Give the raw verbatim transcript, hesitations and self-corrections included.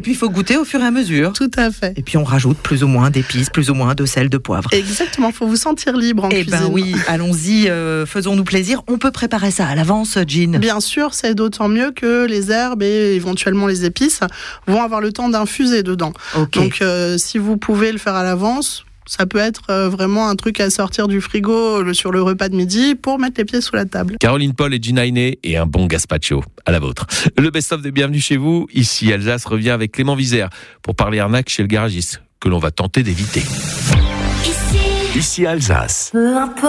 puis il faut goûter au fur et à mesure. Tout à fait. Et puis on rajoute plus ou moins d'épices, plus ou moins de sel, de poivre. Exactement, il faut vous sentir libre en Eh cuisine. ben oui, allons-y, euh, faisons-nous plaisir. On peut préparer ça à l'avance, Jean. Bien sûr, c'est d'autant mieux que les herbes et éventuellement les épices vont avoir le temps d'infuser dedans. Okay. Donc euh, si vous pouvez le faire à l'avance, ça peut être euh, vraiment un truc à sortir du frigo le, sur le repas de midi pour mettre les pieds sous la table. Caroline Paul et Jean Ainé et un bon gazpacho. À la vôtre. Le best-of de Bienvenue chez vous, ici Alsace, revient avec Clément Vizère pour parler arnaque chez le garagiste, que l'on va tenter d'éviter. Ici, Ici Alsace.